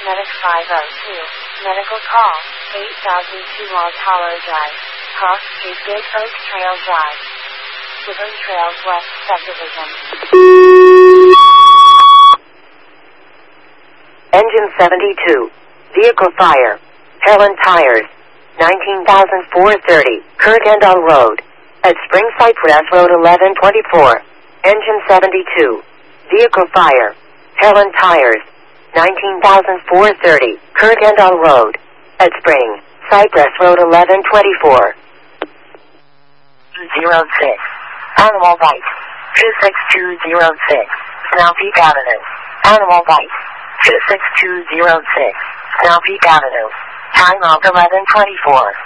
Medic 502. Medical call, 8002 Los Hollow Drive. Cross Street Big Oak Trail Drive. Woodland Trails West Subdivision. Engine 72. Vehicle fire. Helen Tires. 19,430. Kirkendall Road. At Spring Cypress Road 1124. Engine 72. Vehicle fire. Helen Tires. 19,430. Kirkendall Road. At Spring Cypress Road 1124. 06. Animal Bite. 26206. Canal Peak Avenue. Animal Bite. 26206. Canal Peak Avenue. Time of 1124.